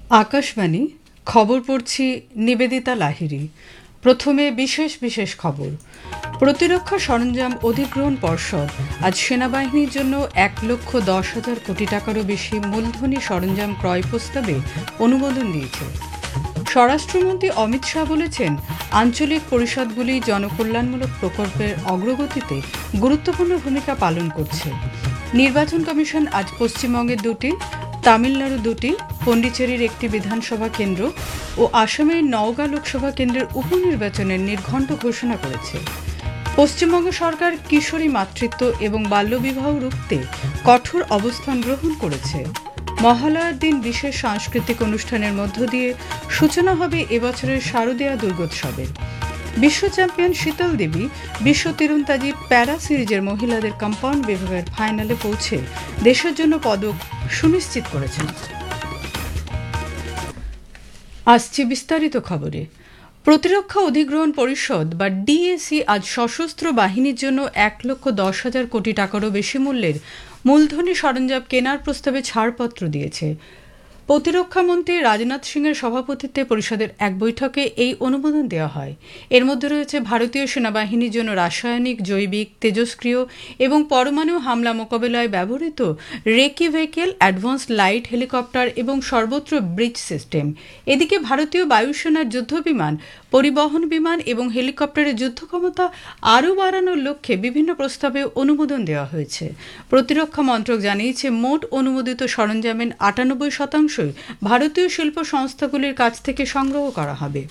আকাশবাণী খবর পড়ছি নিবেদিতা লাহিড়ী। প্রথমে বিশেষ বিশেষ খবর। প্রতিরক্ষা সরঞ্জাম অধিগ্রহণ পর্ষদ আজ সেনাবাহিনীর জন্য 1,10,000 কোটি টাকারও বেশি মূলধনী সরঞ্জাম ক্রয় প্রস্তাবে অনুমোদন দিয়েছে। স্বরাষ্ট্রমন্ত্রী অমিত শাহ বলেছেন, আঞ্চলিক পরিষদগুলি জনকল্যাণমূলক প্রকল্পের অগ্রগতিতে গুরুত্বপূর্ণ ভূমিকা পালন করছে। নির্বাচন কমিশন আজ পশ্চিমবঙ্গের 2টি, তামিলনাড়ু 2টি, পন্ডিচেরির একটি বিধানসভা কেন্দ্র ও আসামের নওগাঁ লোকসভা কেন্দ্রের উপনির্বাচনের নির্ঘণ্ট ঘোষণা করেছে। পশ্চিমবঙ্গ সরকার কিশোরী মাতৃত্ব এবং বাল্যবিবাহ রুখতে কঠোর অবস্থান গ্রহণ করেছে। মহালয়ার দিন বিশেষ সাংস্কৃতিক অনুষ্ঠানের মধ্য দিয়ে সূচনা হবে এবছরের শারদীয়া দুর্গোৎসবের। বিশ্ব চ্যাম্পিয়ন শীতল দেবী বিশ্ব তীরন্দাজি প্যারা সিরিজের মহিলাদের কম্পাউন্ড বিভাগের ফাইনালে পৌঁছে দেশের জন্য পদক সুনিশ্চিত করেছেন। আসছে বিস্তারিত খবরে। প্রতিরক্ষা অধিগ্রহণ পরিষদ বা ডিএসি আজ সশস্ত্র বাহিনীর জন্য 1,10,000 কোটি টাকারও বেশি মূল্যের মূলধনী সরঞ্জাম কেনার প্রস্তাবে ছাড়পত্র দিয়েছে। প্রতিরক্ষামন্ত্রী রাজনাথ সিংয়ের সভাপতিত্বে পরিষদের এক বৈঠকে এই অনুমোদন দেওয়া হয়। এর মধ্যে রয়েছে ভারতীয় সেনাবাহিনীর জন্য রাসায়নিক, জৈবিক, তেজস্ক্রিয় এবং পরমাণু হামলা মোকাবেলায় ব্যবহৃত reiki vehicle, advance light helicopter এবং সর্বত্র ব্রিজ সিস্টেম। এদিকে ভারতীয় বায়ুসেনার যুদ্ধবিমান, পরিবহন বিমান এবং হেলিকপ্টারের যুদ্ধ ক্ষমতা আরও বাড়ানোর লক্ষ্যে বিভিন্ন প্রস্তাবে অনুমোদন দেওয়া হয়েছে। প্রতিরক্ষা মন্ত্রক জানিয়েছে, মোট অনুমোদিত সরঞ্জামের 98% ভারতীয় শিল্প সংস্থাগুলির কাছ থেকে সংগ্রহ করা হবে।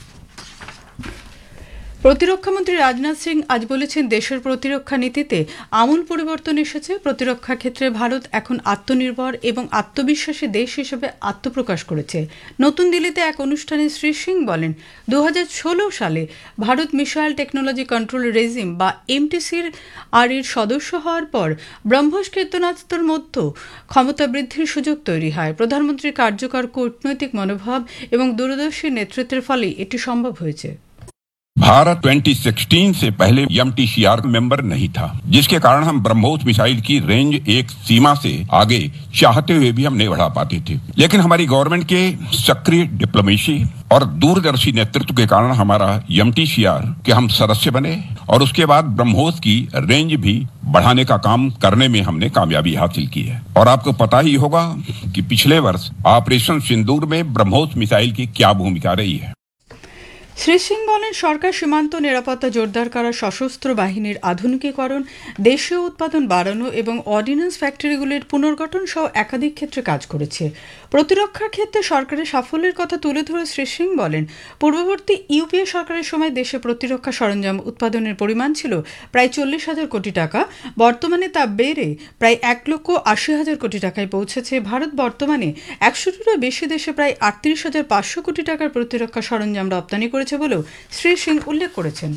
প্রতিরক্ষামন্ত্রী রাজনাথ সিং আজ বলেছেন, দেশের প্রতিরক্ষা নীতিতে আমূল পরিবর্তন এসেছে। প্রতিরক্ষা ক্ষেত্রে ভারত এখন আত্মনির্ভর এবং আত্মবিশ্বাসী দেশ হিসেবে আত্মপ্রকাশ করেছে। নতুন দিল্লিতে এক অনুষ্ঠানে শ্রী সিং বলেন, 2016 সালে Bharat missile technology control regime বা এমটিসির এর সদস্য হওয়ার পর ব্রহ্মস ক্ষেপণাস্ত্রের মধ্যে ক্ষমতা বৃদ্ধির সুযোগ তৈরি হয়। প্রধানমন্ত্রীর কার্যকর কূটনৈতিক মনোভাব এবং দূরদর্শী নেতৃত্বের ফলে এটি সম্ভব হয়েছে। भारत 2016 से पहले एमटीसीआर मेंबर नहीं था, जिसके कारण हम ब्रह्मोस मिसाइल की रेंज एक सीमा से आगे चाहते हुए भी हम नहीं बढ़ा पाते थे। लेकिन हमारी गवर्नमेंट के सक्रिय डिप्लोमेसी और दूरदर्शी नेतृत्व के कारण हमारा एमटीसीआर के हम सदस्य बने और उसके बाद ब्रह्मोस की रेंज भी बढ़ाने का काम करने में हमने कामयाबी हासिल की है। और आपको पता ही होगा कि पिछले वर्ष ऑपरेशन सिंदूर में ब्रह्मोस मिसाइल की क्या भूमिका रही है। শ্রী সিং বলেন, সরকার সীমান্ত নিরাপত্তা জোরদার করা, সশস্ত্র বাহিনীর আধুনিকীকরণ, দেশীয় উৎপাদন বাড়ানো এবং অর্ডিন্যান্স ফ্যাক্টরিগুলির পুনর্গঠন সহ একাধিক ক্ষেত্রে কাজ করেছে। প্রতিরক্ষার ক্ষেত্রে সরকারের সাফল্যের কথা তুলে ধরে শ্রী সিং বলেন, পূর্ববর্তী ইউপিএ সরকারের সময় দেশে প্রতিরক্ষা সরঞ্জাম উৎপাদনের পরিমাণ ছিল প্রায় 40,000 কোটি টাকা। বর্তমানে তা বেড়ে প্রায় 1,80,000 কোটি টাকায় পৌঁছেছে। ভারত বর্তমানে 100টিরও বেশি দেশে প্রায় 38,500 কোটি টাকার প্রতিরক্ষা সরঞ্জাম রপ্তানি করেছে বলেও শ্রী সিং উল্লেখ করেছেন।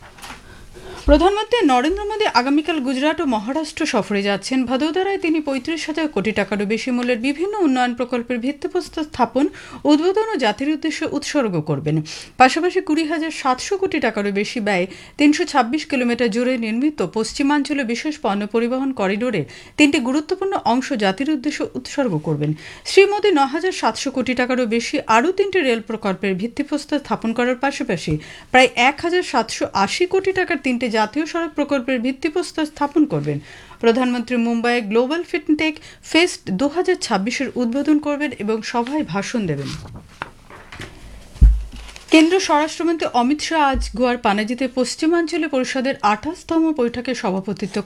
প্রধানমন্ত্রী নরেন্দ্র মোদী আগামীকাল গুজরাট ও মহারাষ্ট্র সফরে যাচ্ছেন। ভাদোদরায় তিনি 35,000 কোটি টাকারও বেশি মূল্যের বিভিন্ন উন্নয়ন প্রকল্পের ভিত্তিপ্রস্তর স্থাপন, উদ্বোধন ও জাতির উদ্দেশ্যে উৎসর্গ করবেন। পাশাপাশি 20,700 কোটি টাকারও বেশি ব্যয়ে 326 কিলোমিটার জুড়ে নির্মিত পশ্চিমাঞ্চলে বিশেষ পণ্য পরিবহন করিডোরের 3টি গুরুত্বপূর্ণ অংশ জাতির উদ্দেশ্যে উৎসর্গ করবেন। শ্রী মোদী 9,700 কোটি টাকারও বেশি আরও 3টি রেল প্রকল্পের ভিত্তিপ্রস্তর স্থাপন করার পাশাপাশি প্রায় 1,780 কোটি টাকার 3টি জাতীয় সড়ক প্রকল্পের ভিত্তিপ্রস্তর স্থাপন করবেন। প্রধানমন্ত্রী মুম্বাইয়ে গ্লোবাল ফিনটেক ফেস্ট 2026-এর উদ্বোধন করবেন এবং সভায় ভাষণ দেবেন। কেন্দ্রীয় স্বরাষ্ট্রমন্ত্রী অমিত শাহ আজ গোয়ার পানাজিতে পশ্চিমাঞ্চলে পরিষদের 28তম বৈঠকে সভাপতিত্ব